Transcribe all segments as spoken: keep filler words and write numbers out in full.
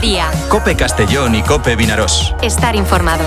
mediodía. COPE Castellón y COPE Vinarós. Estar informado.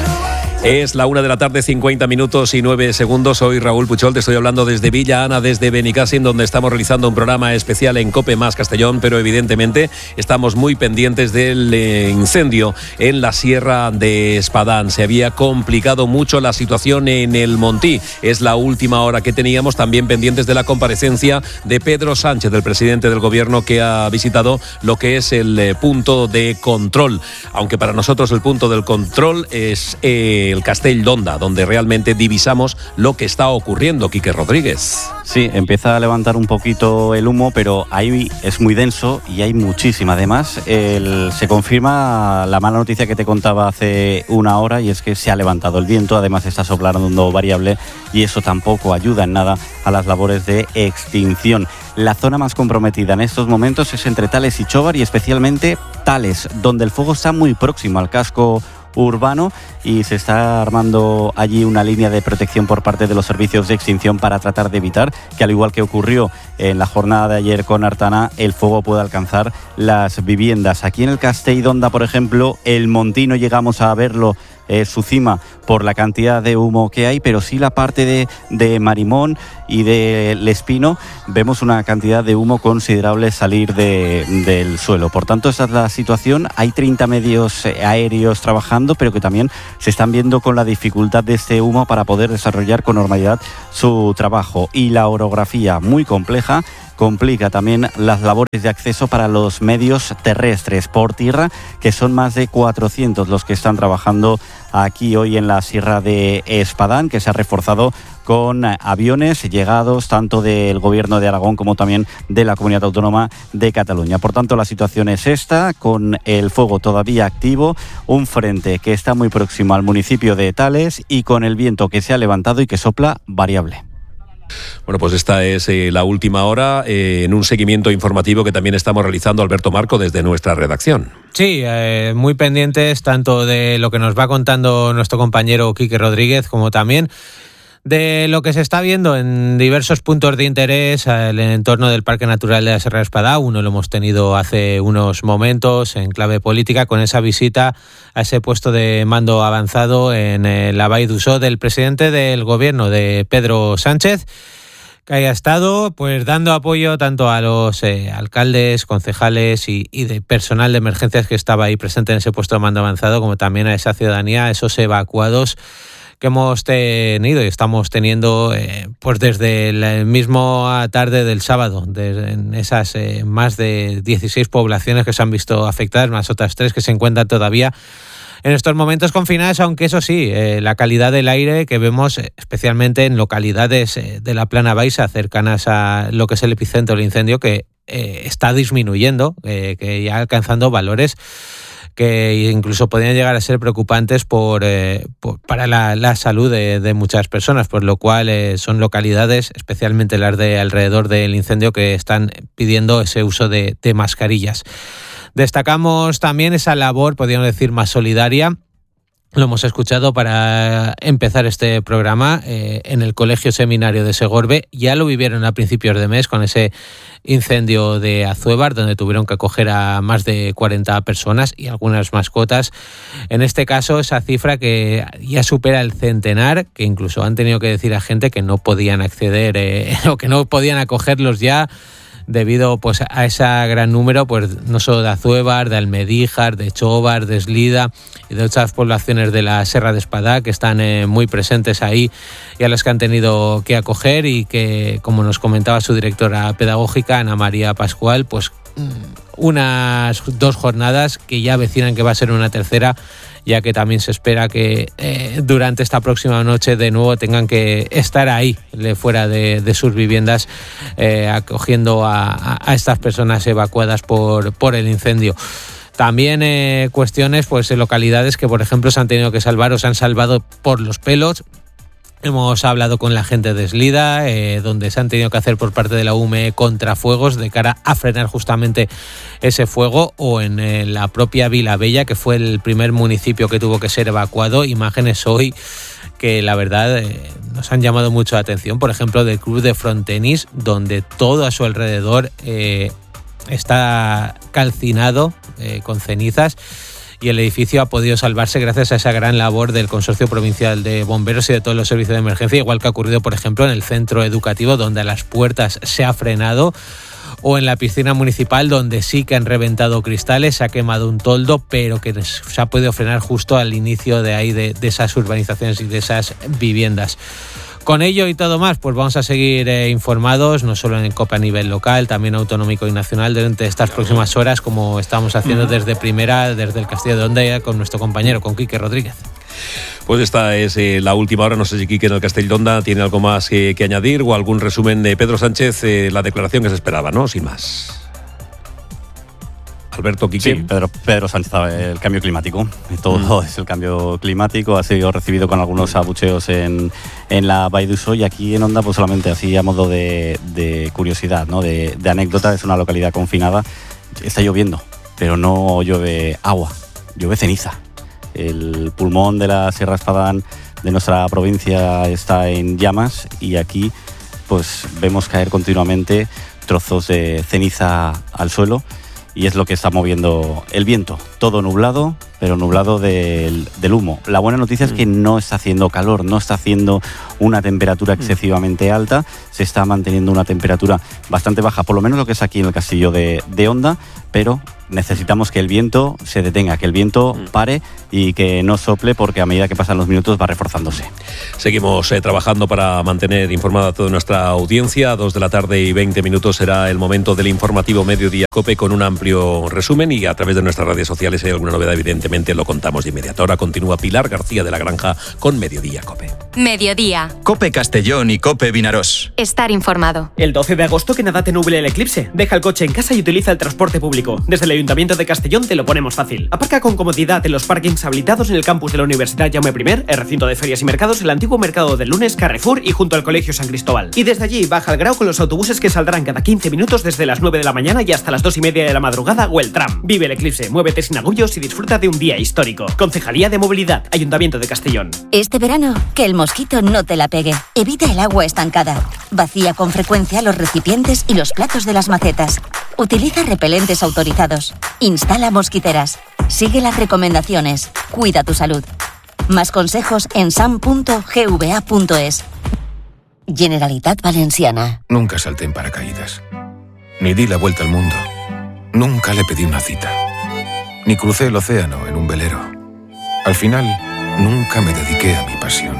Es la una de la tarde, cincuenta minutos y nueve segundos. Soy Raúl Puchol, te estoy hablando desde Villa Ana, desde Benicàssim, donde estamos realizando un programa especial en COPE más Castellón, pero evidentemente estamos muy pendientes del eh, incendio en la Sierra de Espadán. Se había complicado mucho la situación en el Montí. Es la última hora que teníamos, también pendientes de la comparecencia de Pedro Sánchez, del presidente del gobierno, que ha visitado lo que es el eh, punto de control. Aunque para nosotros el punto del control es... Eh, el Castell d'Onda, donde realmente divisamos lo que está ocurriendo. Quique Rodríguez. Sí, empieza a levantar un poquito el humo, pero ahí es muy denso y hay muchísima. Además, el, se confirma la mala noticia que te contaba hace una hora, y es que se ha levantado el viento, además está soplando variable, y eso tampoco ayuda en nada a las labores de extinción. La zona más comprometida en estos momentos es entre Tales y Chobar, y especialmente Tales, donde el fuego está muy próximo al casco urbano, y se está armando allí una línea de protección por parte de los servicios de extinción para tratar de evitar que, al igual que ocurrió en la jornada de ayer con Artana, el fuego pueda alcanzar las viviendas. Aquí en el Castell d'Onda, por ejemplo, el Montí no llegamos a verlo eh, su cima por la cantidad de humo que hay, pero sí la parte de, de Marimón y de L'Espino vemos una cantidad de humo considerable salir de, del suelo. Por tanto, esa es la situación. Hay treinta medios aéreos trabajando, pero que también se están viendo con la dificultad de este humo para poder desarrollar con normalidad su trabajo. Y la orografía, muy compleja, complica también las labores de acceso para los medios terrestres por tierra, que son más de cuatrocientos los que están trabajando aquí hoy en la Sierra de Espadán, que se ha reforzado con aviones llegados tanto del Gobierno de Aragón como también de la Comunidad Autónoma de Cataluña. Por tanto, la situación es esta, con el fuego todavía activo, un frente que está muy próximo al municipio de Tales y con el viento que se ha levantado y que sopla variable. Bueno, pues esta es eh, la última hora eh, en un seguimiento informativo que también estamos realizando, Alberto Marco, desde nuestra redacción. Sí, eh, muy pendientes tanto de lo que nos va contando nuestro compañero Quique Rodríguez como también de lo que se está viendo en diversos puntos de interés en el entorno del Parque Natural de la Sierra de Espadán. Uno lo hemos tenido hace unos momentos en clave política con esa visita a ese puesto de mando avanzado en la Vall d'Uixó del presidente del gobierno, de Pedro Sánchez, que haya estado pues dando apoyo tanto a los eh, alcaldes, concejales y, y de personal de emergencias que estaba ahí presente en ese puesto de mando avanzado, como también a esa ciudadanía, a esos evacuados que hemos tenido y estamos teniendo eh, pues desde la misma tarde del sábado, desde en esas eh, más de dieciséis poblaciones que se han visto afectadas, más otras tres que se encuentran todavía en estos momentos confinadas, aunque eso sí, eh, la calidad del aire que vemos, eh, especialmente en localidades eh, de la Plana Baixa, cercanas a lo que es el epicentro del incendio, que eh, está disminuyendo, eh, que ya alcanzando valores que incluso podrían llegar a ser preocupantes por, eh, por para la, la salud de, de muchas personas, por lo cual eh, son localidades, especialmente las de alrededor del incendio, que están pidiendo ese uso de, de mascarillas. Destacamos también esa labor, podríamos decir, más solidaria. Lo hemos escuchado para empezar este programa eh, en el Colegio Seminario de Segorbe. Ya lo vivieron a principios de mes con ese incendio de Azuévar, donde tuvieron que acoger a más de cuarenta personas y algunas mascotas. En este caso, esa cifra que ya supera el centenar, que incluso han tenido que decir a gente que no podían acceder eh, o que no podían acogerlos ya, debido pues a ese gran número, pues no solo de Azuévar, de Almedíjar, de Chobar, de Eslida y de otras poblaciones de la Sierra de Espadán que están eh, muy presentes ahí y a las que han tenido que acoger, y que, como nos comentaba su directora pedagógica, Ana María Pascual, pues unas dos jornadas que ya avecinan que va a ser una tercera, ya que también se espera que eh, durante esta próxima noche de nuevo tengan que estar ahí, fuera de, de sus viviendas, eh, acogiendo a, a estas personas evacuadas por, por el incendio. También eh, cuestiones pues en localidades que, por ejemplo, se han tenido que salvar o se han salvado por los pelos. Hemos hablado con la gente de Eslida, eh, donde se han tenido que hacer por parte de la U M E contrafuegos de cara a frenar justamente ese fuego, o en eh, la propia Vilabella, que fue el primer municipio que tuvo que ser evacuado. Imágenes hoy que la verdad eh, nos han llamado mucho la atención, por ejemplo, del club de frontenis, donde todo a su alrededor eh, está calcinado eh, con cenizas, y el edificio ha podido salvarse gracias a esa gran labor del Consorcio Provincial de Bomberos y de todos los servicios de emergencia, igual que ha ocurrido, por ejemplo, en el centro educativo, donde a las puertas se ha frenado, o en la piscina municipal, donde sí que han reventado cristales, se ha quemado un toldo, pero que se ha podido frenar justo al inicio de ahí de, de esas urbanizaciones y de esas viviendas. Con ello y todo más, pues vamos a seguir eh, informados, no solo en COPE a nivel local, también autonómico y nacional, durante estas próximas horas, como estamos haciendo desde primera, desde el Castillo de Onda, con nuestro compañero, con Quique Rodríguez. Pues esta es eh, la última hora. No sé si Quique en el Castell de Onda tiene algo más que, que añadir o algún resumen de Pedro Sánchez, eh, la declaración que se esperaba, ¿no? Sin más. Alberto, Quique. Sí, Pedro, Pedro Sánchez, el cambio climático. Todo mm. es el cambio climático. Ha sido recibido con algunos abucheos en, en la Vall d'Uixó, y aquí en Onda, pues solamente así a modo de, de curiosidad, ¿no? de, de anécdota. Es una localidad confinada. Está lloviendo, pero no llueve agua, llueve ceniza. El pulmón de la Sierra Espadán de nuestra provincia está en llamas, y aquí pues vemos caer continuamente trozos de ceniza al suelo, y es lo que está moviendo el viento. Todo nublado, pero nublado del, del humo. La buena noticia es que no está haciendo calor, no está haciendo una temperatura excesivamente alta, se está manteniendo una temperatura bastante baja, por lo menos lo que es aquí en el Castillo de, de Onda, pero necesitamos que el viento se detenga, que el viento pare y que no sople, porque a medida que pasan los minutos va reforzándose. Seguimos eh, trabajando para mantener informada a toda nuestra audiencia. A dos de la tarde y veinte minutos será el momento del informativo Mediodía COPE, con un amplio resumen, y a través de nuestras redes sociales, si hay alguna novedad, evidentemente lo contamos de inmediato. Ahora continúa Pilar García de la Granja con Mediodía COPE. Mediodía. COPE Castellón y COPE Vinarós. Estar informado. El doce de agosto que nada te nuble el eclipse. Deja el coche en casa y utiliza el transporte público. Desde el Ayuntamiento de Castellón te lo ponemos fácil. Aparca con comodidad en los parkings habilitados en el campus de la Universidad Jaume primero, el recinto de ferias y mercados, el antiguo mercado del lunes, Carrefour y junto al Colegio San Cristóbal. Y desde allí baja al Grau con los autobuses que saldrán cada quince minutos desde las nueve de la mañana y hasta las dos y media de la madrugada, o el tram. Vive el eclipse, muévete sin agullos y disfruta de un día histórico. Concejalía de Movilidad, Ayuntamiento de Castellón. Este verano, que el mosquito no te la pegue. Evita el agua estancada. Vacía con frecuencia los recipientes y los platos de las macetas. Utiliza repelentes autorizados. Instala mosquiteras. Sigue las recomendaciones. Cuida tu salud. Más consejos en sam punto gva punto es. Generalitat Valenciana. Nunca salté en paracaídas. Ni di la vuelta al mundo. Nunca le pedí una cita. Ni crucé el océano en un velero. Al final, nunca me dediqué a mi pasión.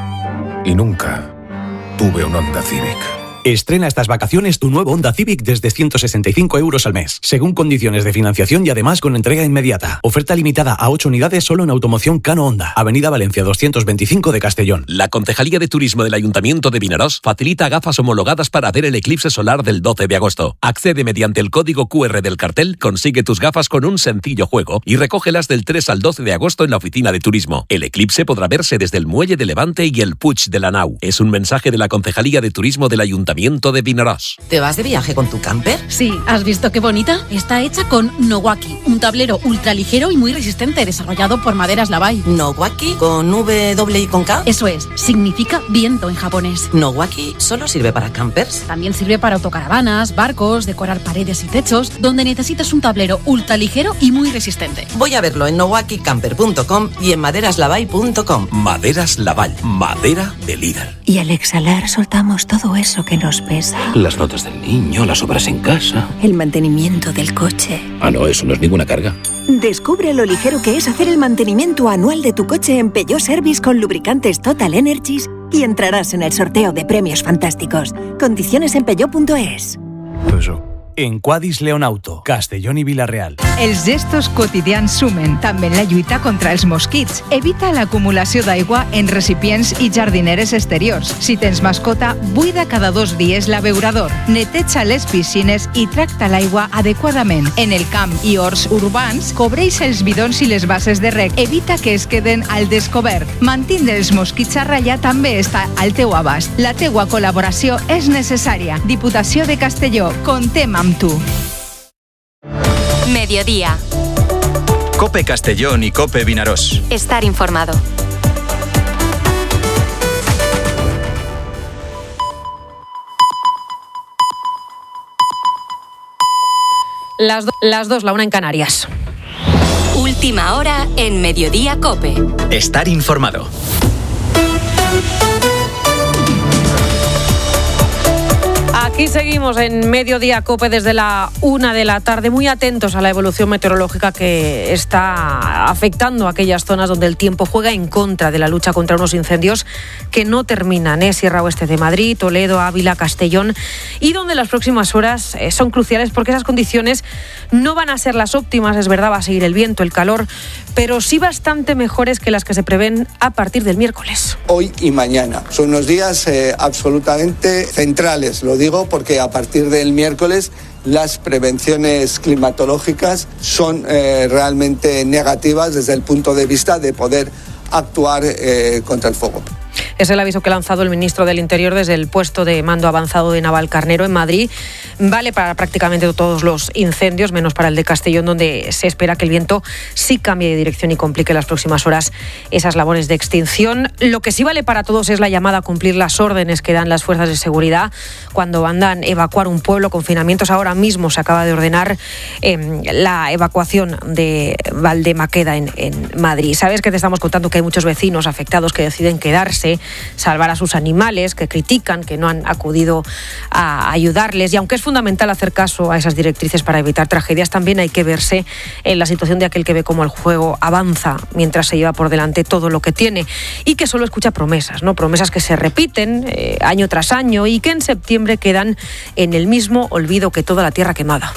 Y nunca tuve un Honda Civic. Estrena estas vacaciones tu nuevo Honda Civic desde ciento sesenta y cinco euros al mes, según condiciones de financiación y además con entrega inmediata. Oferta limitada a ocho unidades solo en Automoción Cano Honda, Avenida Valencia doscientos veinticinco de Castellón. La Concejalía de Turismo del Ayuntamiento de Vinarós facilita gafas homologadas para ver el eclipse solar del doce de agosto. Accede mediante el código cu erre del cartel, consigue tus gafas con un sencillo juego y recógelas del tres al doce de agosto en la oficina de turismo. El eclipse podrá verse desde el Muelle de Levante y el Puig de la Nau. Es un mensaje de la Concejalía de Turismo del Ayuntamiento de Vinarós. ¿Te vas de viaje con tu camper? Sí, ¿has visto qué bonita? Está hecha con Nowaki, un tablero ultraligero y muy resistente, desarrollado por Maderas Lavai. ¿Nowaki? ¿Con V, doble y con K? Eso es, significa viento en japonés. ¿Nowaki solo sirve para campers? También sirve para autocaravanas, barcos, decorar paredes y techos, donde necesitas un tablero ultraligero y muy resistente. Voy a verlo en nowaki camper punto com y en maderas lavai punto com. Maderas Lavai, madera de líder. Y al exhalar soltamos todo eso que nos pesa. Las notas del niño, las obras en casa. El mantenimiento del coche. Ah, no, eso no es ninguna carga. Descubre lo ligero que es hacer el mantenimiento anual de tu coche en Peugeot Service con lubricantes Total Energies y entrarás en el sorteo de premios fantásticos. Condiciones en peugeot punto es. Peugeot. En Quadis Leonauto, Castellón i Vila-real. Els gestos quotidians sumen, també en la lluita contra els mosquits. Evita l'acumulació d'aigua en recipients i jardineres exteriors. Si tens mascota, buida cada dos dies l'abeurador. Neteja les piscines i tracta l'aigua adequadament. En el camp i horts urbans, cobreix els bidons i les bases de rec. Evita que es queden al descobert. Mantindre els mosquits a ratlla també està al teu abast. La teua col·laboració és necessària. Diputació de Castelló, contem amb tu. Mediodía. COPE Castellón y COPE Vinarós. Estar informado. Las, do- las dos, la una en Canarias. Última hora en Mediodía COPE. Estar informado. Aquí seguimos en Mediodía COPE desde la una de la tarde, muy atentos a la evolución meteorológica que está afectando a aquellas zonas donde el tiempo juega en contra de la lucha contra unos incendios que no terminan, ¿eh? Sierra Oeste de Madrid, Toledo, Ávila, Castellón, y donde las próximas horas eh, son cruciales porque esas condiciones no van a ser las óptimas, es verdad, va a seguir el viento, el calor, pero sí bastante mejores que las que se prevén a partir del miércoles. Hoy y mañana son unos días eh, absolutamente centrales, lo digo porque a partir del miércoles las prevenciones climatológicas son eh, realmente negativas desde el punto de vista de poder actuar eh, contra el fuego. Es el aviso que ha lanzado el ministro del Interior desde el puesto de mando avanzado de Navalcarnero en Madrid. Vale para prácticamente todos los incendios, menos para el de Castellón, donde se espera que el viento sí cambie de dirección y complique en las próximas horas esas labores de extinción. Lo que sí vale para todos es la llamada a cumplir las órdenes que dan las fuerzas de seguridad cuando mandan evacuar un pueblo, confinamientos. Ahora mismo se acaba de ordenar eh, la evacuación de Valdemaqueda en, en Madrid. Sabes que te estamos contando que hay muchos vecinos afectados que deciden quedarse, salvar a sus animales, que critican que no han acudido a ayudarles, y aunque es fundamental hacer caso a esas directrices para evitar tragedias, también hay que verse en la situación de aquel que ve cómo el juego avanza mientras se lleva por delante todo lo que tiene y que solo escucha promesas, ¿no? Promesas que se repiten eh, año tras año y que en septiembre quedan en el mismo olvido que toda la tierra quemada.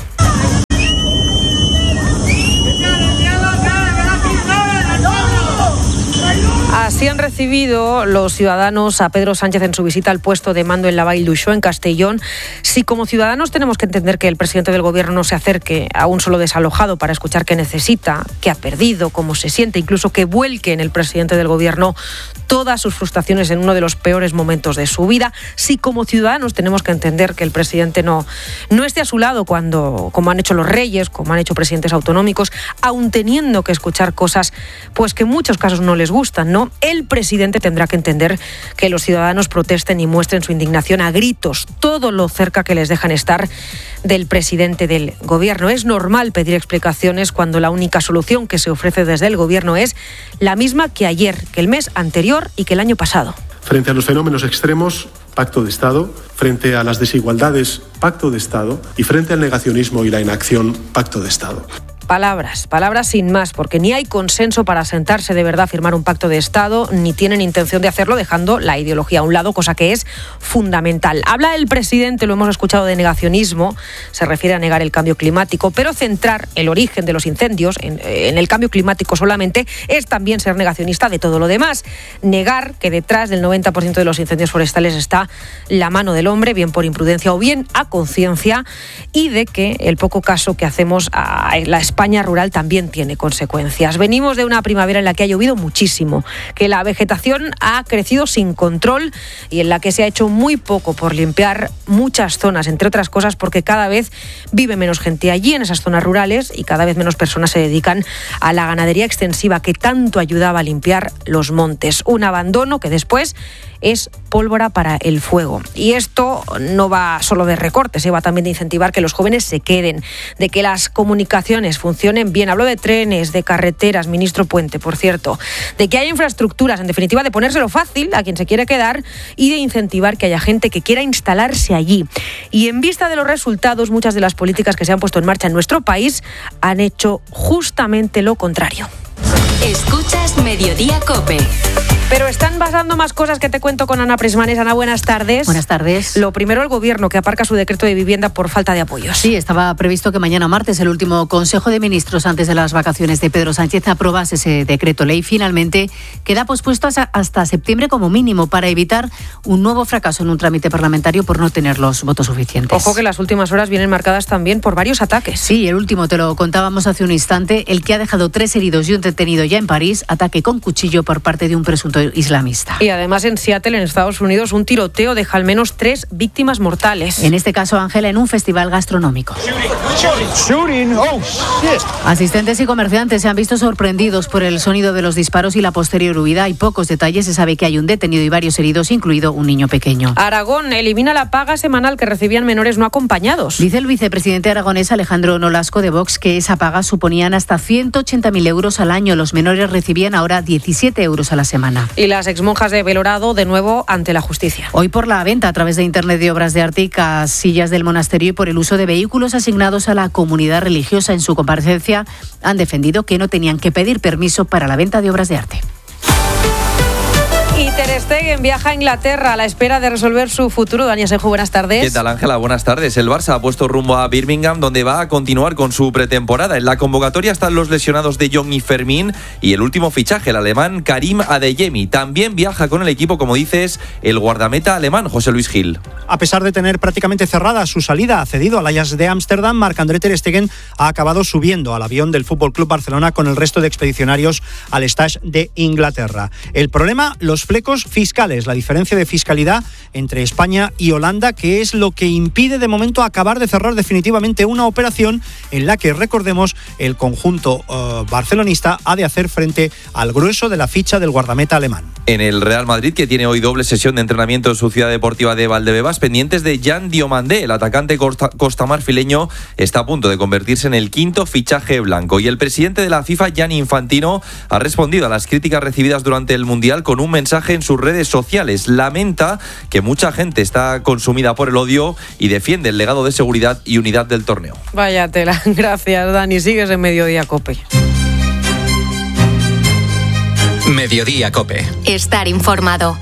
Así han recibido los ciudadanos a Pedro Sánchez en su visita al puesto de mando en la Vall d'Uixó, en Castellón. Si como ciudadanos tenemos que entender que el presidente del gobierno no se acerque a un solo desalojado para escuchar qué necesita, qué ha perdido, cómo se siente, incluso que vuelque en el presidente del gobierno todas sus frustraciones en uno de los peores momentos de su vida, si como ciudadanos tenemos que entender que el presidente no, no esté a su lado cuando, como han hecho los reyes, como han hecho presidentes autonómicos, aun teniendo que escuchar cosas pues que en muchos casos no les gustan, ¿no? El presidente tendrá que entender que los ciudadanos protesten y muestren su indignación a gritos, todo lo cerca que les dejan estar del presidente del gobierno. Es normal pedir explicaciones cuando la única solución que se ofrece desde el gobierno es la misma que ayer, que el mes anterior y que el año pasado. Frente a los fenómenos extremos, pacto de Estado. Frente a las desigualdades, pacto de Estado. Y frente al negacionismo y la inacción, pacto de Estado. Palabras, palabras sin más, porque ni hay consenso para sentarse de verdad a firmar un pacto de Estado, ni tienen intención de hacerlo dejando la ideología a un lado, cosa que es fundamental. Habla el presidente, lo hemos escuchado, de negacionismo, se refiere a negar el cambio climático, pero centrar el origen de los incendios en, en el cambio climático solamente es también ser negacionista de todo lo demás. Negar que detrás del noventa por ciento de los incendios forestales está la mano del hombre, bien por imprudencia o bien a conciencia, y de que el poco caso que hacemos a la España rural también tiene consecuencias. Venimos de una primavera en la que ha llovido muchísimo, que la vegetación ha crecido sin control y en la que se ha hecho muy poco por limpiar muchas zonas, entre otras cosas porque cada vez vive menos gente allí en esas zonas rurales y cada vez menos personas se dedican a la ganadería extensiva que tanto ayudaba a limpiar los montes. Un abandono que después es pólvora para el fuego. Y esto no va solo de recortes, ¿eh? Va también de incentivar que los jóvenes se queden, de que las comunicaciones funcionen bien. Hablo de trenes, de carreteras, ministro Puente, por cierto, de que haya infraestructuras, en definitiva, de ponérselo fácil a quien se quiere quedar y de incentivar que haya gente que quiera instalarse allí. Y en vista de los resultados, muchas de las políticas que se han puesto en marcha en nuestro país han hecho justamente lo contrario. Escuchas Mediodía COPE. Pero están pasando más cosas que te cuento con Ana Prismanes. Ana, buenas tardes. Buenas tardes. Lo primero, el Gobierno, que aparca su decreto de vivienda por falta de apoyos. Sí, estaba previsto que mañana martes el último Consejo de Ministros antes de las vacaciones de Pedro Sánchez aprobase ese decreto ley. Finalmente queda pospuesto hasta septiembre como mínimo para evitar un nuevo fracaso en un trámite parlamentario por no tener los votos suficientes. Ojo que las últimas horas vienen marcadas también por varios ataques. Sí, el último te lo contábamos hace un instante, el que ha dejado tres heridos y un detenido ya en París, ataque con cuchillo por parte de un presunto islamista. Y además en Seattle, en Estados Unidos, un tiroteo deja al menos tres víctimas mortales. En este caso, Ángela, en un festival gastronómico. Asistentes y comerciantes se han visto sorprendidos por el sonido de los disparos y la posterior huida. Hay pocos detalles, se sabe que hay un detenido y varios heridos, incluido un niño pequeño. Aragón elimina la paga semanal que recibían menores no acompañados. Dice el vicepresidente aragonés Alejandro Nolasco de Vox que esa paga suponían hasta ciento ochenta mil euros al año. Los menores recibían ahora diecisiete euros a la semana. Y las exmonjas de Belorado de nuevo ante la justicia. Hoy por la venta a través de Internet de obras de arte y casillas del monasterio y por el uso de vehículos asignados a la comunidad religiosa. En su comparecencia han defendido que no tenían que pedir permiso para la venta de obras de arte. Y Ter Stegen viaja a Inglaterra a la espera de resolver su futuro. Dani Asenjo, buenas tardes. ¿Qué tal, Ángela? Buenas tardes. El Barça ha puesto rumbo a Birmingham, donde va a continuar con su pretemporada. En la convocatoria están los lesionados de Jong y Fermín y el último fichaje, el alemán Karim Adeyemi. También viaja con el equipo, como dices, el guardameta alemán José Luis Gil. A pesar de tener prácticamente cerrada su salida, cedido al Ajax de Ámsterdam, Marc-André Ter Stegen ha acabado subiendo al avión del F C Barcelona con el resto de expedicionarios al Stage de Inglaterra. El problema, los flecos fiscales, la diferencia de fiscalidad entre España y Holanda, que es lo que impide de momento acabar de cerrar definitivamente una operación en la que, recordemos, el conjunto uh, barcelonista ha de hacer frente al grueso de la ficha del guardameta alemán. En el Real Madrid, que tiene hoy doble sesión de entrenamiento en su ciudad deportiva de Valdebebas, pendientes de Jan Diomandé, el atacante costa, costamarfileño está a punto de convertirse en el quinto fichaje blanco. Y el presidente de la FIFA, Gianni Infantino, ha respondido a las críticas recibidas durante el Mundial con un mensaje en sus redes sociales. Lamenta que mucha gente está consumida por el odio y defiende el legado de seguridad y unidad del torneo. Vaya tela. Gracias, Dani. Sigues en Mediodía Cope. Mediodía Cope. Estar informado.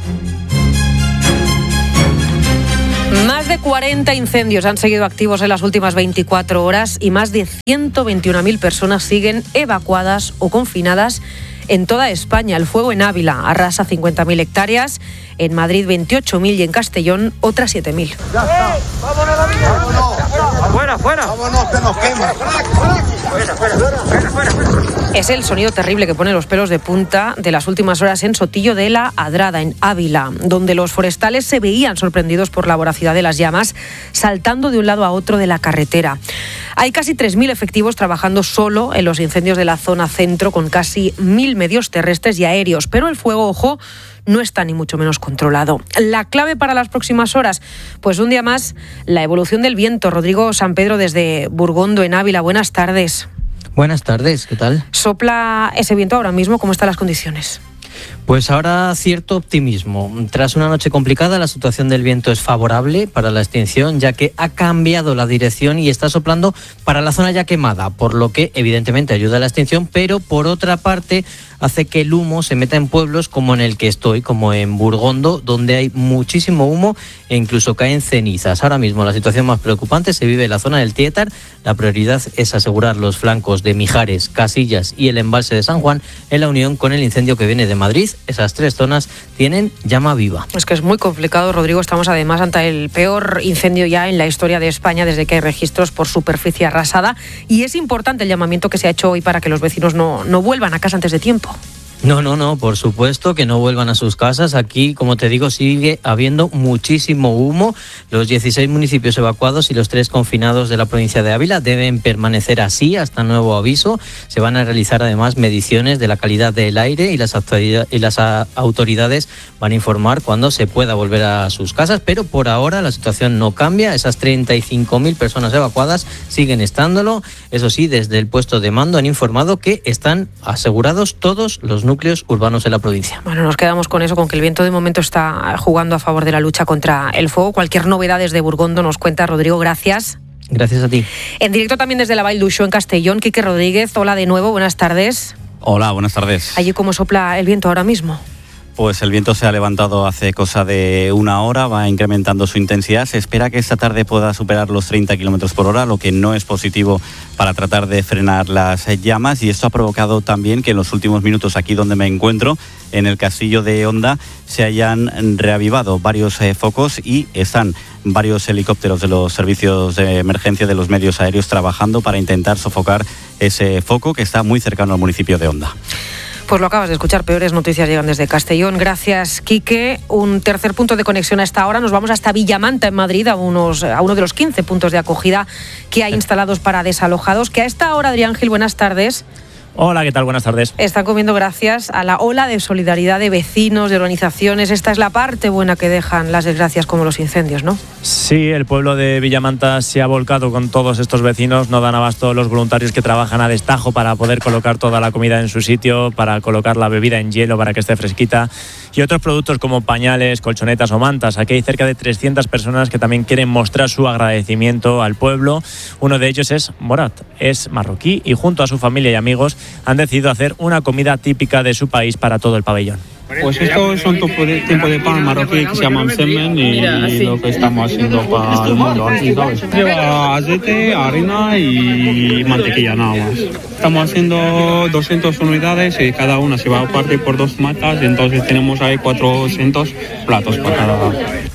Más de cuarenta incendios han seguido activos en las últimas veinticuatro horas y más de ciento veintiuna mil personas siguen evacuadas o confinadas en toda España. El fuego en Ávila arrasa cincuenta mil hectáreas, en Madrid veintiocho mil y en Castellón otras siete mil. Ya está. ¡Vámonos, la vida! ¡Vámonos! ¡Fuera, fuera! ¡Vámonos, que nos quema! ¡Fuera, fuera, fuera, fuera, fuera! Es el sonido terrible que pone los pelos de punta de las últimas horas en Sotillo de la Adrada, en Ávila, donde los forestales se veían sorprendidos por la voracidad de las llamas, saltando de un lado a otro de la carretera. Hay casi tres mil efectivos trabajando solo en los incendios de la zona centro, con casi mil medios terrestres y aéreos, pero el fuego, ojo, no está ni mucho menos controlado. La clave para las próximas horas, pues un día más, la evolución del viento. Rodrigo San Pedro desde Burgondo, en Ávila. Buenas tardes. Buenas tardes, ¿qué tal? ¿Sopla ese viento ahora mismo? ¿Cómo están las condiciones? Pues ahora cierto optimismo. Tras una noche complicada, la situación del viento es favorable para la extinción, ya que ha cambiado la dirección y está soplando para la zona ya quemada, por lo que evidentemente ayuda a la extinción, pero por otra parte hace que el humo se meta en pueblos como en el que estoy, como en Burgondo, donde hay muchísimo humo e incluso caen cenizas. Ahora mismo la situación más preocupante se vive en la zona del Tietar. La prioridad es asegurar los flancos de Mijares, Casillas y el embalse de San Juan en la unión con el incendio que viene de Madrid. Esas tres zonas tienen llama viva. Es que es muy complicado, Rodrigo. Estamos además ante el peor incendio ya en la historia de España desde que hay registros por superficie arrasada, y es importante el llamamiento que se ha hecho hoy para que los vecinos no, no vuelvan a casa antes de tiempo. No, no, no, por supuesto que no vuelvan a sus casas. Aquí, como te digo, sigue habiendo muchísimo humo. Los dieciséis municipios evacuados y los tres confinados de la provincia de Ávila deben permanecer así hasta nuevo aviso. Se van a realizar además mediciones de la calidad del aire y las autoridades, y las autoridades van a informar cuando se pueda volver a sus casas, pero por ahora la situación no cambia. Esas treinta y cinco mil personas evacuadas siguen estándolo. Eso sí, desde el puesto de mando han informado que están asegurados todos los núcleos urbanos en la provincia. Bueno, nos quedamos con eso, con que el viento de momento está jugando a favor de la lucha contra el fuego. Cualquier novedad desde Burgondo nos cuenta Rodrigo, gracias. Gracias a ti. En directo también desde la Vall d'Uixó, en Castellón, Quique Rodríguez, hola de nuevo, buenas tardes. Hola, buenas tardes. ¿Allí cómo sopla el viento ahora mismo? Pues el viento se ha levantado hace cosa de una hora, va incrementando su intensidad. Se espera que esta tarde pueda superar los treinta kilómetros por hora, lo que no es positivo para tratar de frenar las llamas. Y esto ha provocado también que en los últimos minutos, aquí donde me encuentro, en el castillo de Honda, se hayan reavivado varios eh, focos y están varios helicópteros de los servicios de emergencia de los medios aéreos trabajando para intentar sofocar ese foco que está muy cercano al municipio de Honda. Pues lo acabas de escuchar, peores noticias llegan desde Castellón. Gracias, Quique. Un tercer punto de conexión a esta hora. Nos vamos hasta Villamanta, en Madrid, a, unos, a uno de los quince puntos de acogida que hay instalados para desalojados. Que a esta hora, Adrián Gil, buenas tardes. Hola, ¿qué tal? Buenas tardes. Están comiendo gracias a la ola de solidaridad de vecinos, de organizaciones. Esta es la parte buena que dejan las desgracias como los incendios, ¿no? Sí, el pueblo de Villamanta se ha volcado con todos estos vecinos. No dan abasto los voluntarios que trabajan a destajo para poder colocar toda la comida en su sitio, para colocar la bebida en hielo para que esté fresquita y otros productos como pañales, colchonetas o mantas. Aquí hay cerca de trescientas personas que también quieren mostrar su agradecimiento al pueblo. Uno de ellos es Morat, es marroquí y junto a su familia y amigos han decidido hacer una comida típica de su país para todo el pabellón. Pues esto es un tipo de, tipo de pan marroquí que se llama msemen y, y lo que estamos haciendo para el mundo aquí, ¿sabes? Lleva aceite, harina y mantequilla nada más. Estamos haciendo doscientas unidades y cada una se va a partir por dos matas, entonces tenemos ahí cuatrocientos platos para cada.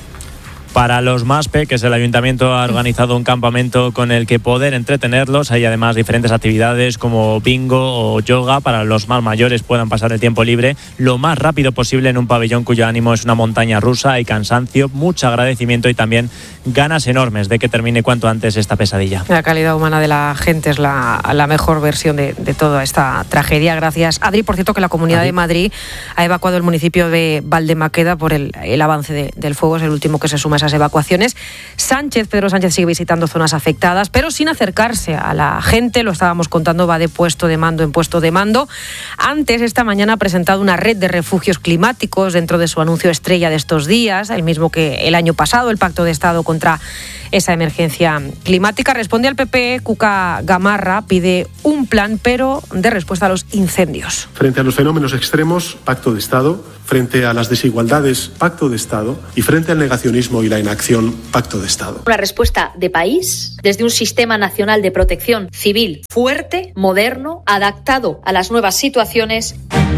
Para los más peques, el ayuntamiento ha organizado un campamento con el que poder entretenerlos. Hay además diferentes actividades como bingo o yoga para los más mayores puedan pasar el tiempo libre lo más rápido posible en un pabellón cuyo ánimo es una montaña rusa. Hay cansancio, mucho agradecimiento y también ganas enormes de que termine cuanto antes esta pesadilla. La calidad humana de la gente es la, la mejor versión de, de toda esta tragedia. Gracias, Adri. Por cierto, que la Comunidad Adri. de Madrid ha evacuado el municipio de Valdemaqueda por el, el avance de, del fuego. Es el último que se suma a evacuaciones. Sánchez, Pedro Sánchez sigue visitando zonas afectadas, pero sin acercarse a la gente, lo estábamos contando, va de puesto de mando en puesto de mando. Antes, esta mañana ha presentado una red de refugios climáticos dentro de su anuncio estrella de estos días, el mismo que el año pasado, el Pacto de Estado contra esa emergencia climática. Responde al P P, Cuca Gamarra pide un plan, pero de respuesta a los incendios. Frente a los fenómenos extremos, Pacto de Estado. Frente a las desigualdades, Pacto de Estado. Y frente al negacionismo y la inacción, Pacto de Estado. Una respuesta de país desde un sistema nacional de protección civil fuerte, moderno, adaptado a las nuevas situaciones.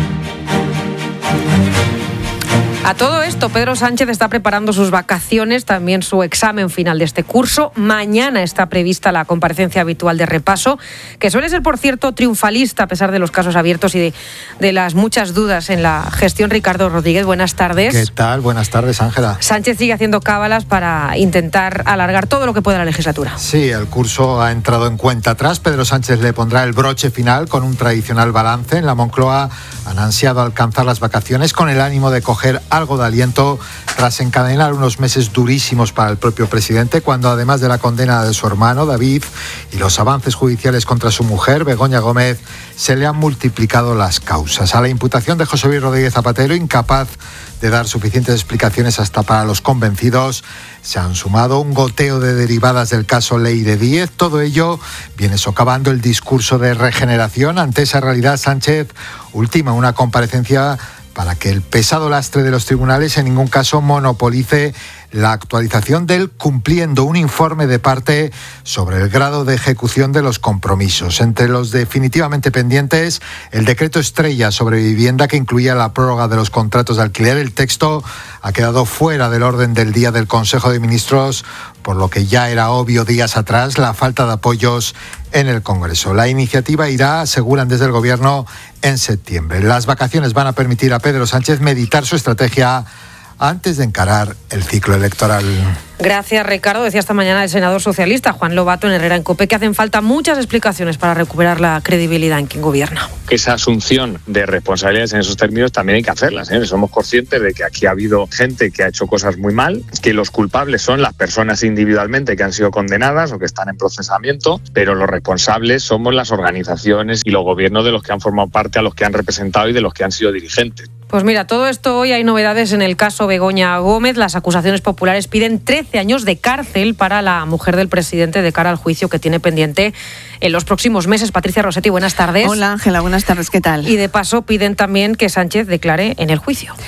A todo esto, Pedro Sánchez está preparando sus vacaciones, también su examen final de este curso. Mañana está prevista la comparecencia habitual de repaso, que suele ser, por cierto, triunfalista a pesar de los casos abiertos y de, de las muchas dudas en la gestión. Ricardo Rodríguez, buenas tardes. ¿Qué tal? Buenas tardes, Ángela. Sánchez sigue haciendo cábalas para intentar alargar todo lo que pueda la legislatura. Sí, el curso ha entrado en cuenta atrás. Pedro Sánchez le pondrá el broche final con un tradicional balance. En la Moncloa han ansiado alcanzar las vacaciones con el ánimo de coger algo de aliento tras encadenar unos meses durísimos para el propio presidente, cuando además de la condena de su hermano David y los avances judiciales contra su mujer Begoña Gómez, se le han multiplicado las causas. A la imputación de José Luis Rodríguez Zapatero, incapaz de dar suficientes explicaciones hasta para los convencidos, se han sumado un goteo de derivadas del caso Ley de Díez. Todo ello viene socavando el discurso de regeneración. Ante esa realidad, Sánchez ultima una comparecencia para que el pesado lastre de los tribunales en ningún caso monopolice la actualización del cumpliendo un informe de parte sobre el grado de ejecución de los compromisos. Entre los definitivamente pendientes, el decreto estrella sobre vivienda que incluía la prórroga de los contratos de alquiler. El texto ha quedado fuera del orden del día del Consejo de Ministros, por lo que ya era obvio días atrás la falta de apoyos en el Congreso. La iniciativa irá, aseguran desde el Gobierno, en septiembre. Las vacaciones van a permitir a Pedro Sánchez meditar su estrategia antes de encarar el ciclo electoral. Gracias, Ricardo. Decía esta mañana el senador socialista Juan Lobato en Herrera en COPE que hacen falta muchas explicaciones para recuperar la credibilidad en quien gobierna. Esa asunción de responsabilidades en esos términos también hay que hacerlas, ¿eh? Somos conscientes de que aquí ha habido gente que ha hecho cosas muy mal, que los culpables son las personas individualmente que han sido condenadas o que están en procesamiento, pero los responsables somos las organizaciones y los gobiernos de los que han formado parte, a los que han representado y de los que han sido dirigentes. Pues mira, todo esto hoy hay novedades en el caso Begoña Gómez. Las acusaciones populares piden trece años de cárcel para la mujer del presidente de cara al juicio que tiene pendiente en los próximos meses. Patricia Rossetti, buenas tardes. Hola, Ángela, buenas tardes, ¿qué tal? Y de paso piden también que Sánchez declare en el juicio.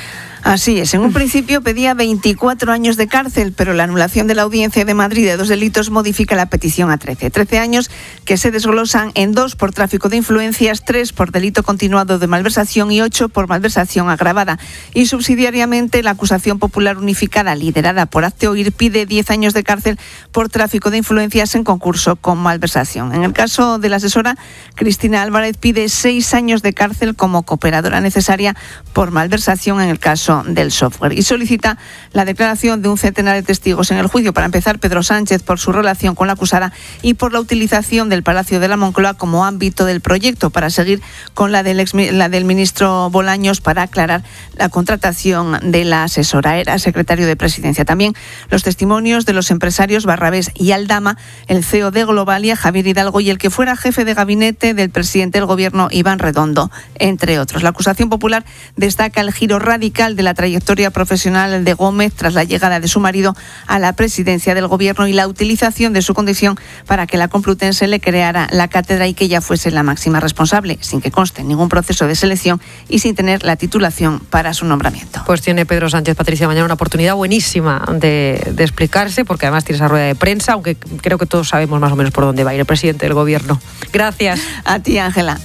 Así es. En un principio pedía veinticuatro años de cárcel, pero la anulación de la Audiencia de Madrid de dos delitos modifica la petición a trece. trece años que se desglosan en dos por tráfico de influencias, tres por delito continuado de malversación y ocho por malversación agravada. Y subsidiariamente la acusación popular unificada, liderada por Hazte Oír, pide diez años de cárcel por tráfico de influencias en concurso con malversación. En el caso de la asesora, Cristina Álvarez pide seis años de cárcel como cooperadora necesaria por malversación en el caso del software y solicita la declaración de un centenar de testigos en el juicio. Para empezar, Pedro Sánchez por su relación con la acusada y por la utilización del Palacio de la Moncloa como ámbito del proyecto, para seguir con la del, ex, la del ministro Bolaños para aclarar la contratación de la asesora. Era secretario de Presidencia. También los testimonios de los empresarios Barrabés y Aldama, el C E O de Globalia, Javier Hidalgo, y el que fuera jefe de gabinete del presidente del Gobierno, Iván Redondo, entre otros. La acusación popular destaca el giro radical de la trayectoria profesional de Gómez tras la llegada de su marido a la presidencia del Gobierno y la utilización de su condición para que la Complutense le creara la cátedra y que ella fuese la máxima responsable, sin que conste ningún proceso de selección y sin tener la titulación para su nombramiento. Pues tiene Pedro Sánchez, Patricia, mañana una oportunidad buenísima de, de explicarse, porque además tiene esa rueda de prensa, aunque creo que todos sabemos más o menos por dónde va a ir el presidente del Gobierno. Gracias. A ti, Ángela.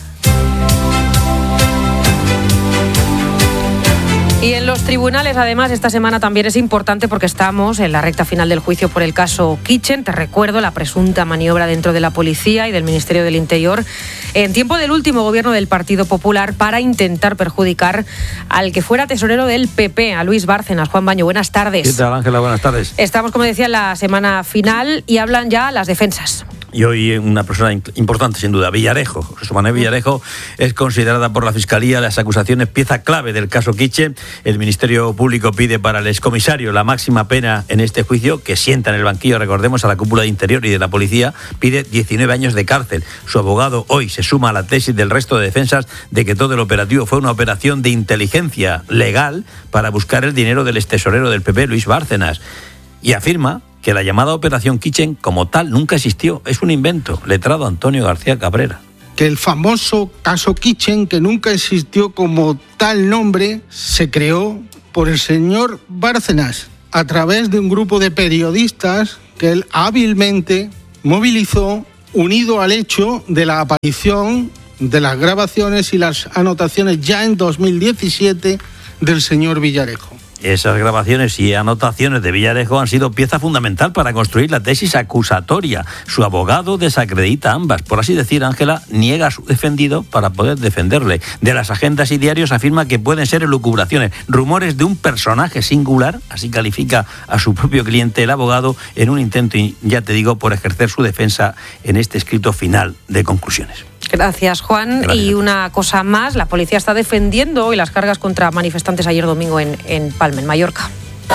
Y en los tribunales, además, esta semana también es importante porque estamos en la recta final del juicio por el caso Kitchen. Te recuerdo la presunta maniobra dentro de la policía y del Ministerio del Interior en tiempo del último gobierno del Partido Popular para intentar perjudicar al que fuera tesorero del P P, a Luis Bárcenas. Juan Baño, buenas tardes. ¿Qué tal, Ángela? Buenas tardes. Estamos, como decía, en la semana final y hablan ya las defensas. Y hoy una persona importante, sin duda, Villarejo. José Manuel Villarejo es considerada por la Fiscalía las acusaciones pieza clave del caso Kitchen. El Ministerio Público pide para el excomisario la máxima pena en este juicio, que sienta en el banquillo, recordemos, a la cúpula de Interior y de la Policía, pide diecinueve años de cárcel. Su abogado hoy se suma a la tesis del resto de defensas de que todo el operativo fue una operación de inteligencia legal para buscar el dinero del extesorero del P P, Luis Bárcenas, y afirma que la llamada Operación Kitchen como tal nunca existió, es un invento. Letrado Antonio García Cabrera. Que el famoso caso Kitchen, que nunca existió como tal nombre, se creó por el señor Bárcenas a través de un grupo de periodistas que él hábilmente movilizó, unido al hecho de la aparición de las grabaciones y las anotaciones ya en dos mil diecisiete del señor Villarejo. Esas grabaciones y anotaciones de Villarejo han sido pieza fundamental para construir la tesis acusatoria. Su abogado desacredita ambas. Por así decir, Ángela niega a su defendido para poder defenderle. De las agendas y diarios afirma que pueden ser elucubraciones, rumores de un personaje singular, así califica a su propio cliente el abogado, en un intento, ya te digo, por ejercer su defensa en este escrito final de conclusiones. Gracias, Juan. Gracias. Y una cosa más, la policía está defendiendo hoy las cargas contra manifestantes ayer domingo en, en Palma, en Mallorca.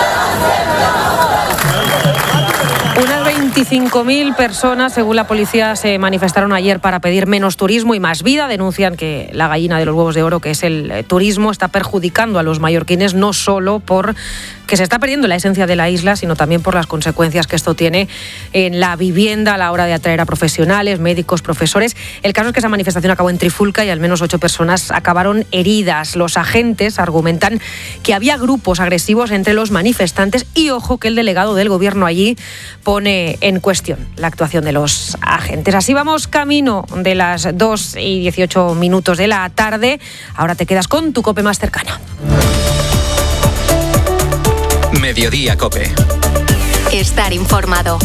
Unas veinticinco mil personas, según la policía, se manifestaron ayer para pedir menos turismo y más vida. Denuncian que la gallina de los huevos de oro, que es el turismo, está perjudicando a los mallorquines, no solo por que se está perdiendo la esencia de la isla, sino también por las consecuencias que esto tiene en la vivienda a la hora de atraer a profesionales, médicos, profesores. El caso es que esa manifestación acabó en Trifulca y al menos ocho personas acabaron heridas. Los agentes argumentan que había grupos agresivos entre los manifestantes y, ojo, que el delegado del gobierno allí pone en cuestión la actuación de los agentes. Así vamos camino de las dos y dieciocho minutos de la tarde. Ahora te quedas con tu COPE más cercana. Mediodía COPE. Estar informado.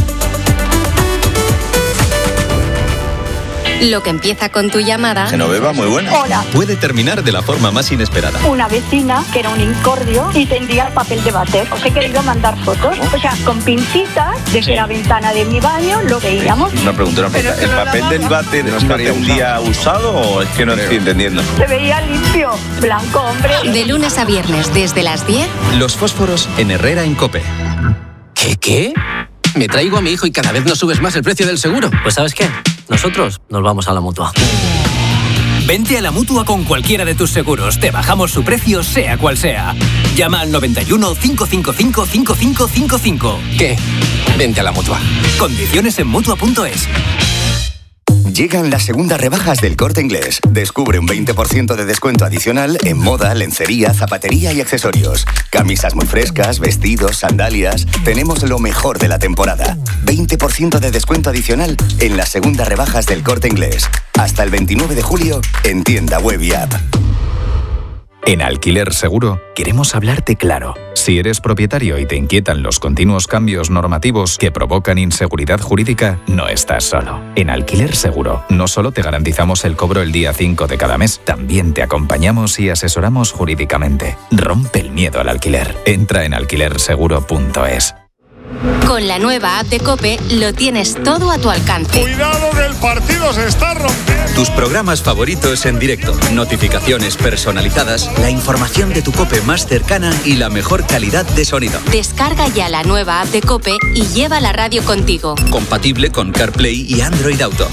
Lo que empieza con tu llamada... Genoveva, muy buena. Hola. Puede terminar de la forma más inesperada. Una vecina, que era un incordio, y tendría papel de váter. Os he querido mandar fotos. O sea, con pincitas, desde sí. la ventana de mi baño, lo veíamos. Una pregunta, una pregunta. ¿El papel del váter no estaría un día usado o es que no estoy entendiendo? Se veía limpio, blanco, hombre. De lunes a viernes, desde las diez... Los fósforos en Herrera en COPE. ¿Qué, qué? Me traigo a mi hijo y cada vez nos subes más el precio del seguro. Pues ¿sabes qué? Nosotros nos vamos a la Mutua. Vente a la Mutua con cualquiera de tus seguros. Te bajamos su precio, sea cual sea. Llama al noventa y uno, cinco cinco cinco, cinco cinco cinco cinco. ¿Qué? Vente a la Mutua. Condiciones en Mutua punto es. Llegan las segundas rebajas del Corte Inglés. Descubre un veinte por ciento de descuento adicional en moda, lencería, zapatería y accesorios. Camisas muy frescas, vestidos, sandalias. Tenemos lo mejor de la temporada. veinte por ciento de descuento adicional en las segundas rebajas del Corte Inglés. Hasta el veintinueve de julio en tienda web y app. En Alquiler Seguro queremos hablarte claro. Si eres propietario y te inquietan los continuos cambios normativos que provocan inseguridad jurídica, no estás solo. En Alquiler Seguro no solo te garantizamos el cobro el día cinco de cada mes, también te acompañamos y asesoramos jurídicamente. Rompe el miedo al alquiler. Entra en alquiler seguro punto es. Con la nueva app de COPE lo tienes todo a tu alcance. ¡Cuidado que el partido se está rompiendo! Tus programas favoritos en directo, notificaciones personalizadas, la información de tu COPE más cercana y la mejor calidad de sonido. Descarga ya la nueva app de COPE y lleva la radio contigo. Compatible con CarPlay y Android Auto.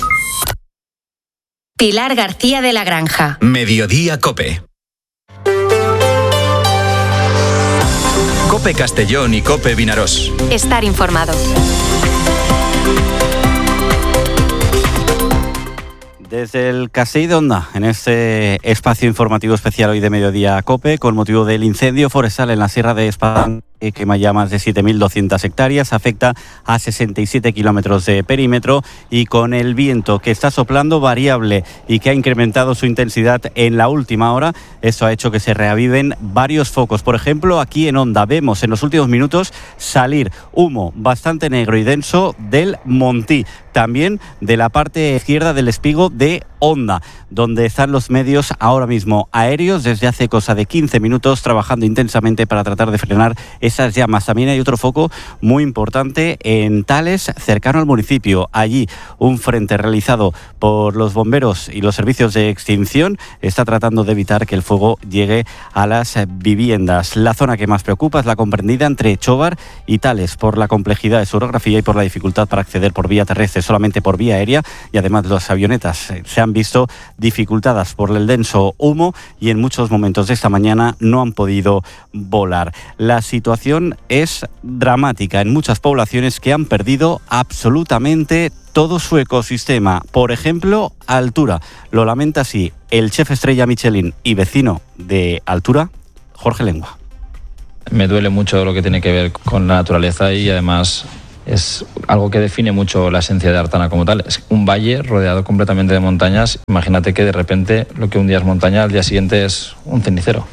Pilar García de la Granja. Mediodía COPE. COPE Castellón y COPE Vinarós. Estar informado. Desde el Castell de Onda, en este espacio informativo especial hoy de Mediodía COPE, con motivo del incendio forestal en la Sierra de Espadán, que quema ya más de siete mil doscientas hectáreas, afecta a sesenta y siete kilómetros de perímetro, y con el viento que está soplando variable y que ha incrementado su intensidad en la última hora, esto ha hecho que se reaviven varios focos. Por ejemplo, aquí en Onda vemos en los últimos minutos salir humo bastante negro y denso del Montí, también de la parte izquierda del espigo de Onda, donde están los medios ahora mismo aéreos desde hace cosa de quince minutos trabajando intensamente para tratar de frenar esas llamas. También hay otro foco muy importante en Tales, cercano al municipio. Allí un frente realizado por los bomberos y los servicios de extinción está tratando de evitar que el fuego llegue a las viviendas. La zona que más preocupa es la comprendida entre Chobar y Tales, por la complejidad de su orografía y por la dificultad para acceder por vía terrestre, solamente por vía aérea, y además las avionetas se han visto dificultadas por el denso humo y en muchos momentos de esta mañana no han podido volar. La situación es dramática en muchas poblaciones que han perdido absolutamente todo su ecosistema. Por ejemplo, Altura. Lo lamenta así el chef estrella Michelin y vecino de Altura, Jorge Lengua. Me duele mucho lo que tiene que ver con la naturaleza y además es algo que define mucho la esencia de Artana como tal. Es un valle rodeado completamente de montañas. Imagínate que de repente lo que un día es montaña, al día siguiente es un cenicero.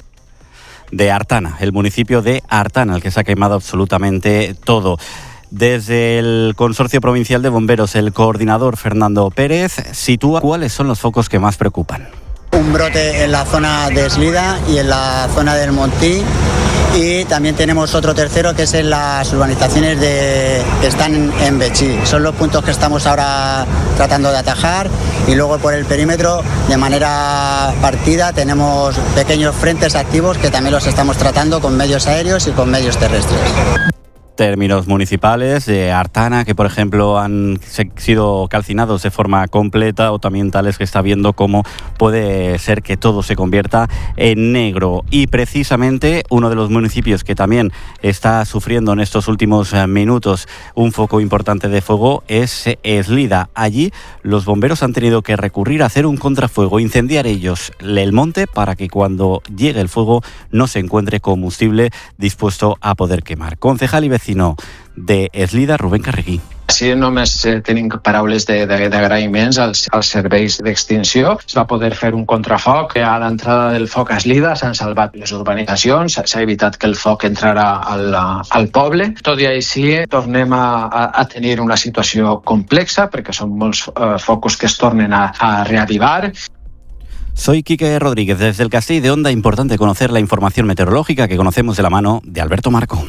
De Artana, el municipio de Artana, el que se ha quemado absolutamente todo. Desde el Consorcio Provincial de Bomberos, el coordinador Fernando Pérez sitúa cuáles son los focos que más preocupan. Un brote en la zona de Eslida y en la zona del Montí, y también tenemos otro tercero que es en las urbanizaciones de, que están en Bechí. Son los puntos que estamos ahora tratando de atajar, y luego por el perímetro de manera partida tenemos pequeños frentes activos que también los estamos tratando con medios aéreos y con medios terrestres. Términos municipales de Artana, que por ejemplo han sido calcinados de forma completa, o también Tales, que está viendo cómo puede ser que todo se convierta en negro. Y precisamente uno de los municipios que también está sufriendo en estos últimos minutos un foco importante de fuego es Eslida. Allí los bomberos han tenido que recurrir a hacer un contrafuego, incendiar ellos el monte para que cuando llegue el fuego no se encuentre combustible dispuesto a poder quemar. Concejal y vecino de Eslida, Rubén Carregui. Així només tenim paraules d'agraïments als, als serveis d'extinció. Es va poder fer un contrafoc. A l'entrada del foc a Eslida s'han salvat les urbanitzacions, s'ha evitat que el foc entrara al, al poble. Tot i així tornem a, a tenir una situació complexa perquè són molts uh, focus que es tornen a, a reavivar. Soy Quique Rodríguez desde el Castell de Onda. Importante conocer la información meteorológica que conocemos de la mano de Alberto Marco.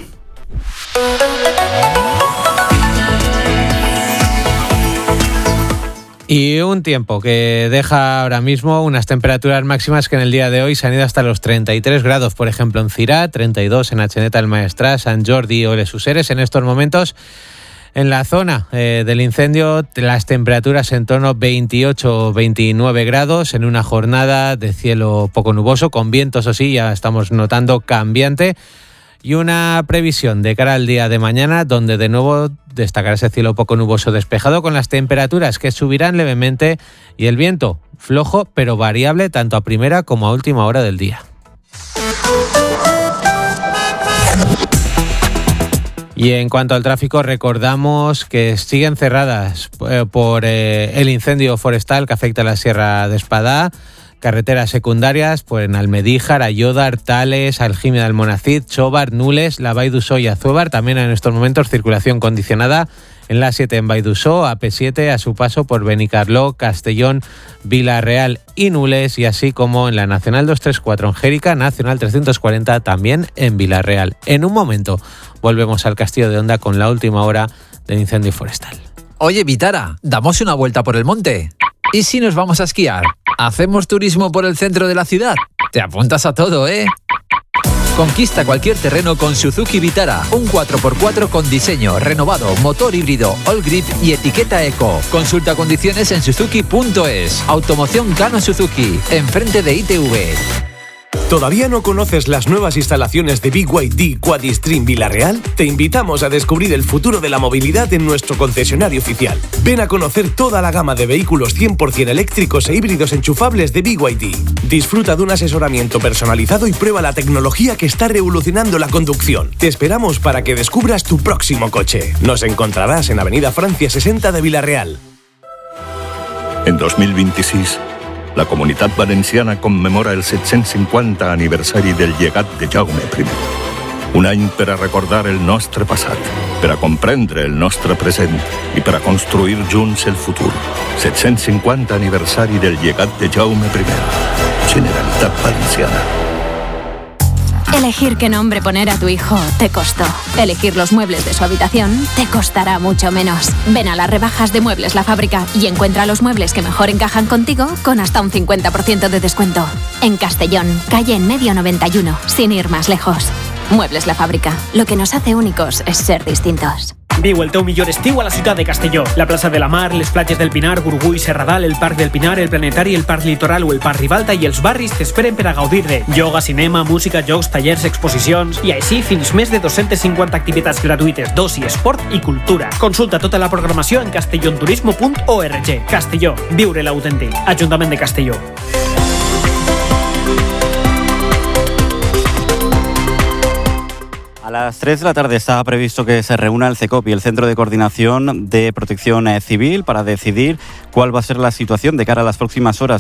Y un tiempo que deja ahora mismo unas temperaturas máximas que en el día de hoy se han ido hasta los treinta y tres grados, por ejemplo en Cirá, treinta y dos en Atzeneta del Maestrat, Sant Jordi o Les Useres. En estos momentos en la zona eh, del incendio las temperaturas en torno a veintiocho o veintinueve grados en una jornada de cielo poco nuboso, con vientos, o sí, ya estamos notando cambiante. Y una previsión de cara al día de mañana, donde de nuevo destacará ese cielo poco nuboso despejado, con las temperaturas que subirán levemente y el viento flojo pero variable tanto a primera como a última hora del día. Y en cuanto al tráfico, recordamos que siguen cerradas eh, por eh, el incendio forestal que afecta a la Sierra de Espadá. Carreteras secundarias pues en Almedíjar, Ayoda, Artales, Algímia de Almonacid, Chobar, Nules, La Vall d'Uixó y Azuévar. También en estos momentos circulación condicionada en la A siete en Vall d'Uixó, A P siete a su paso por Benicarló, Castellón, Vila-real y Nules, y así como en la Nacional doscientos treinta y cuatro en Jérica, Nacional trescientos cuarenta también en Vila-real. En un momento volvemos al Castillo de Onda con la última hora del incendio forestal. Oye, Vitara, ¿damos una vuelta por el monte? ¿Y si nos vamos a esquiar? ¿Hacemos turismo por el centro de la ciudad? Te apuntas a todo, ¿eh? Conquista cualquier terreno con Suzuki Vitara, un cuatro por cuatro con diseño, renovado, motor híbrido, all grip y etiqueta eco. Consulta condiciones en suzuki punto es. Automoción Kano Suzuki, enfrente de I T V. ¿Todavía no conoces las nuevas instalaciones de B Y D Quadistream Vila-real? Te invitamos a descubrir el futuro de la movilidad en nuestro concesionario oficial. Ven a conocer toda la gama de vehículos cien por ciento eléctricos e híbridos enchufables de B Y D. Disfruta de un asesoramiento personalizado y prueba la tecnología que está revolucionando la conducción. Te esperamos para que descubras tu próximo coche. Nos encontrarás en Avenida Francia sesenta de Vila-real. En dos mil vint-i-sis, la Comunitat Valenciana commemora el set-cents cinquanta aniversari del llegat de Jaume primer. Un any per a recordar el nostre passat, per a comprendre el nostre present i per a construir junts el futur. set-cents cinquanta aniversari del llegat de Jaume primer. Generalitat Valenciana. Elegir qué nombre poner a tu hijo te costó. Elegir los muebles de su habitación te costará mucho menos. Ven a las rebajas de Muebles La Fábrica y encuentra los muebles que mejor encajan contigo con hasta un cincuenta por ciento de descuento. En Castellón, calle En Medio noventa y uno, sin ir más lejos. Muebles La Fábrica. Lo que nos hace únicos es ser distintos. Viu el teu millor estiu a la ciutat de Castelló. La plaça de la Mar, les platges del Pinar, Gurgui, Serradal, el Parc del Pinar, el Planetari, el Parc Litoral o el Parc Ribalta i els barris t'esperen per a gaudir de ioga, cinema, música, jocs, tallers, exposicions i així fins més de dos-centes cinquanta activitats gratuïtes d'oci, esport i cultura. Consulta tota la programació en castellonturismo punt org. Castelló, viure l'autèntic. Ajuntament de Castelló. A las tres de la tarde estaba previsto que se reúna el CECOP y el Centro de Coordinación de Protección Civil para decidir cuál va a ser la situación de cara a las próximas horas